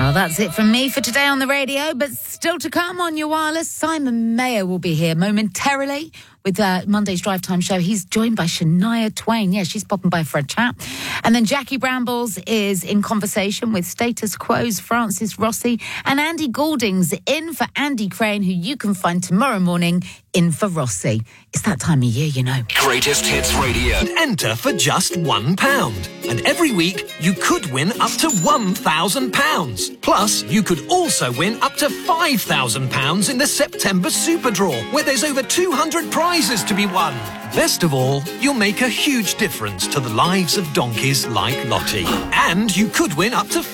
Well, that's it from me for today on the radio, but still to come on your wireless, Simon Mayer will be here momentarily with Monday's Drive Time show. He's joined by Shania Twain. Yeah, she's popping by for a chat. And then Jackie Brambles is in conversation with Status Quo's Francis Rossi, and Andy Goulding's in for Andy Crane, who you can find tomorrow morning in for Rossi. It's that time of year, you know. Greatest Hits Radio. Enter for just £1. And every week, you could win up to £1,000. Plus, you could also win up to £5,000 in the September Super Draw, where there's over 200 prizes to be won. Best of all, you'll make a huge difference to the lives of donkeys like Lottie. And you could win up to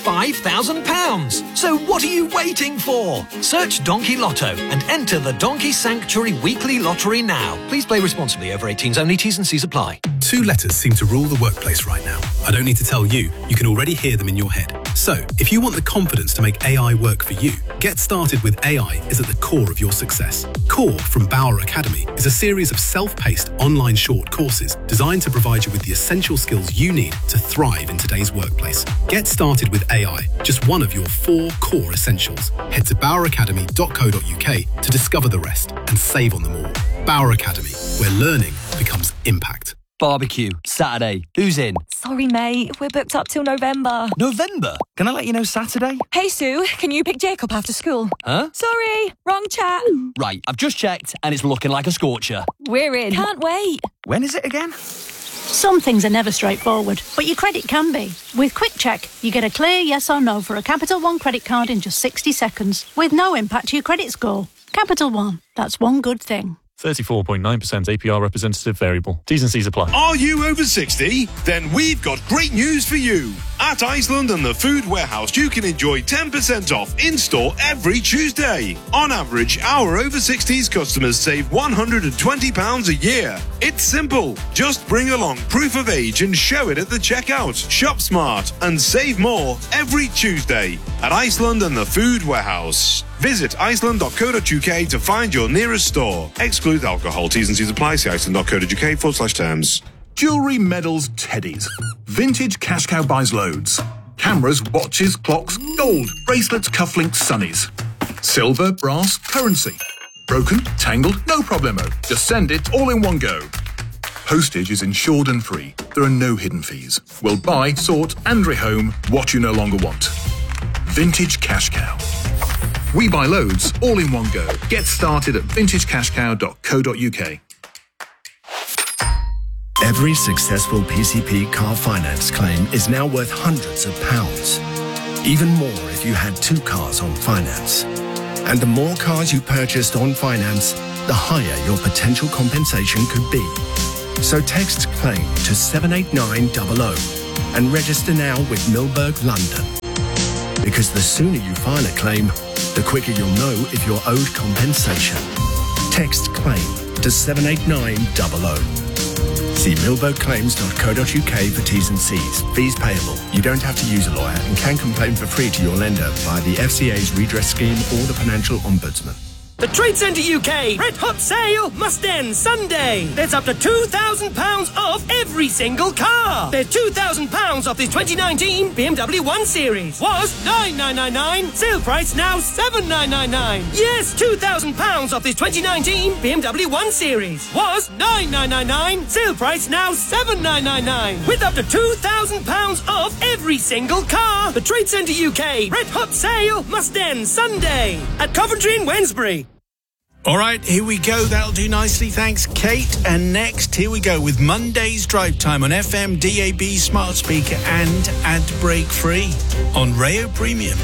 £5,000. So what are you waiting for? Search Donkey Lotto and enter the Donkey Sanctuary Weekly Lottery now. Please play responsibly. Over 18s only. T's and C's apply. 2 letters seem to rule the workplace right now. I don't need to tell you, you can already hear them in your head. So, if you want the confidence to make AI work for you, Get Started with AI is at the core of your success. Core from Bauer Academy is a series of self-paced online short courses designed to provide you with the essential skills you need to thrive in today's workplace. Get Started with AI, just one of your 4 core essentials. Head to boweracademy.co.uk to discover the rest and save on them all. Bauer Academy, where learning becomes impact. Barbecue, Saturday. Who's in? Sorry, mate. We're booked up till November. November? Can I let you know Saturday? Hey, Sue, can you pick Jacob after school? Huh? Sorry, wrong chat. Right, I've just checked and it's looking like a scorcher. We're in. Can't wait. When is it again? Some things are never straightforward, but your credit can be. With Quick Check, you get a clear yes or no for a Capital One credit card in just 60 seconds, with no impact to your credit score. Capital One, that's one good thing. 34.9% APR representative variable. T's and C's apply. Are you over 60? Then we've got great news for you. At Iceland and the Food Warehouse, you can enjoy 10% off in-store every Tuesday. On average, our over 60s customers save £120 a year. It's simple. Just bring along proof of age and show it at the checkout. Shop smart and save more every Tuesday at Iceland and the Food Warehouse. Visit iceland.co.uk to find your nearest store. Exclude alcohol. T's and C's apply. See iceland.co.uk/terms. Jewellery, medals, teddies. Vintage Cash Cow buys loads. Cameras, watches, clocks, gold, bracelets, cufflinks, sunnies. Silver, brass, currency. Broken, tangled, no problemo. Just send it all in one go. Postage is insured and free. There are no hidden fees. We'll buy, sort and rehome what you no longer want. Vintage Cash Cow. We buy loads, all in one go. Get started at vintagecashcow.co.uk. Every successful PCP car finance claim is now worth hundreds of pounds. Even more if you had 2 cars on finance. And the more cars you purchased on finance, the higher your potential compensation could be. So text CLAIM to 78900 and register now with Milberg London. Because the sooner you file a claim, the quicker you'll know if you're owed compensation. Text CLAIM to 78900. See milbergclaims.co.uk for T's and C's. Fees payable. You don't have to use a lawyer and can complain for free to your lender via the FCA's redress scheme or the Financial Ombudsman. The Trade Centre UK Red Hot Sale must end Sunday. There's up to £2,000 off every single car. There's £2,000 off this 2019 BMW 1 Series. Was $9,999. Sale price now $7,999. Yes, £2,000 off this 2019 BMW 1 Series. Was $9,999. Sale price now $7,999. With up to £2,000 off every single car. The Trade Centre UK Red Hot Sale must end Sunday at Coventry and Wednesbury. All right, here we go. That'll do nicely. Thanks, Kate. And next, here we go with Monday's Drive Time on FM, DAB, smart speaker and ad break free on Rayo Premium.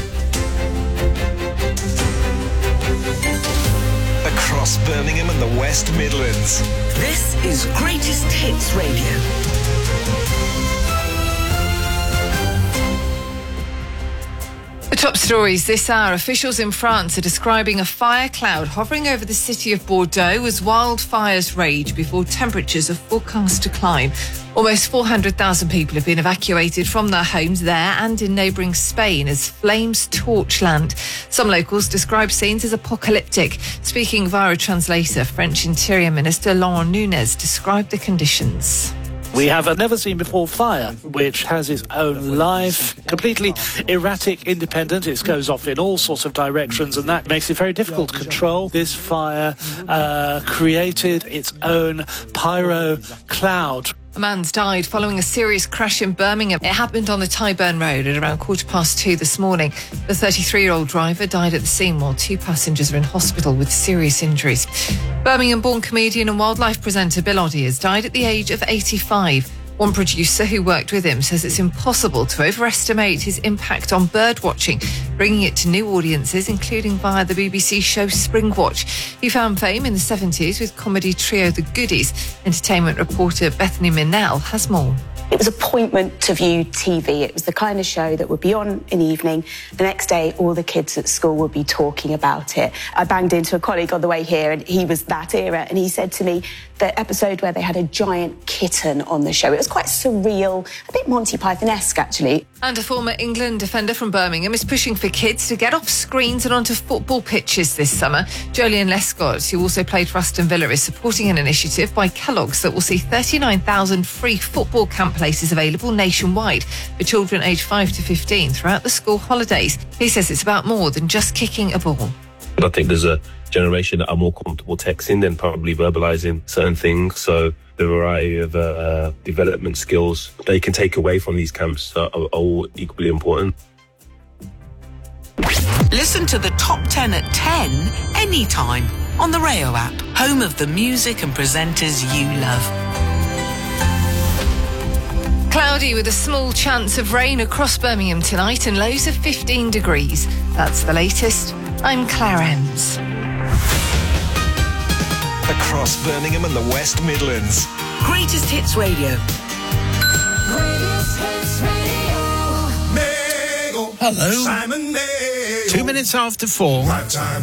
Across Birmingham and the West Midlands. This is Greatest Hits Radio. The top stories this hour. Officials in France are describing a fire cloud hovering over the city of Bordeaux as wildfires rage before temperatures are forecast to climb. Almost 400,000 people have been evacuated from their homes there and in neighbouring Spain as flames torch land. Some locals describe scenes as apocalyptic. Speaking via a translator, French Interior Minister Laurent Nunez described the conditions. We have a never-seen-before fire, which has its own life, completely erratic, independent. It goes off in all sorts of directions, and that makes it very difficult to control. This fire created its own pyro cloud. A man's died following a serious crash in Birmingham. It happened on the Tyburn Road at around 2:15 this morning. The 33-year-old driver died at the scene while 2 passengers are in hospital with serious injuries. Birmingham-born comedian and wildlife presenter Bill Oddie has died at the age of 85. One producer who worked with him says it's impossible to overestimate his impact on bird watching, bringing it to new audiences, including via the BBC show Springwatch. He found fame in the 70s with comedy trio The Goodies. Entertainment reporter Bethany Minnell has more. It was appointment to view TV. It was the kind of show that would be on in the evening. The next day, all the kids at school would be talking about it. I banged into a colleague on the way here, and he was that era, and he said to me, the episode where they had a giant kitten on the show, it was quite surreal, a bit Monty Python-esque, actually. And a former England defender from Birmingham is pushing for kids to get off screens and onto football pitches this summer. Jolyon Lescott, who also played for Aston Villa, is supporting an initiative by Kellogg's that will see 39,000 free football camp places available nationwide for children aged 5 to 15 throughout the school holidays. He says it's about more than just kicking a ball. I think there's a generation that are more comfortable texting than probably verbalising certain things. So the variety of development skills they can take away from these camps are all equally important. Listen to the top 10 at 10 anytime on the Rayo app, home of the music and presenters you love. Cloudy with a small chance of rain across Birmingham tonight and lows of 15 degrees. That's the latest. I'm Claire Ems. Across Birmingham and the West Midlands. Greatest Hits Radio. Greatest Hits Radio. Hello. 2 minutes after 4.